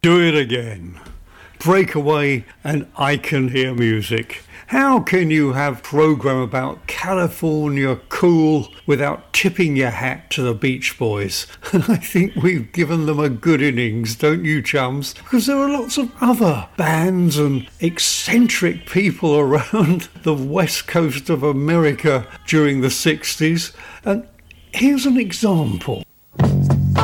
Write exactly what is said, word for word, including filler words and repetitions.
Do It Again, Breakaway and I Can Hear Music. How can you have a program about California cool without tipping your hat to the Beach Boys? And I think we've given them a good innings, don't you, chums? Because there are lots of other bands and eccentric people around the west coast of America during the sixties. And here's an example.